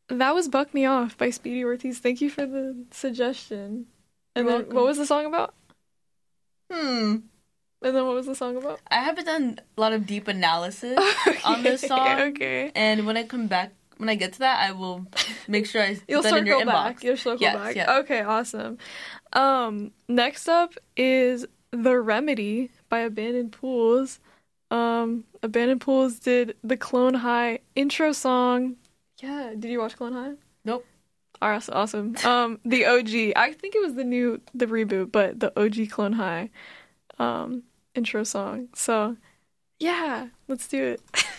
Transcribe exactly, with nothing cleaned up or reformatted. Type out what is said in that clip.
that was Buck Me Off by Speedy Ortiz. Thank you for the suggestion. And You're then welcome. what was the song about? Hmm. And then what was the song about? I haven't done a lot of deep analysis Okay, on this song. Okay. And when I come back, when I get to that, I will make sure I You'll put that in your circle inbox. back. You'll circle Yes, back. yes. Okay, awesome. Um, next up is The Remedy by Abandoned Pools. Um, Abandoned Pools did the Clone High intro song. Yeah, did you watch Clone High? Nope. Awesome. awesome. Um, the O G. I think it was the new, the reboot, but the O G Clone High um, intro song. So, yeah, let's do it.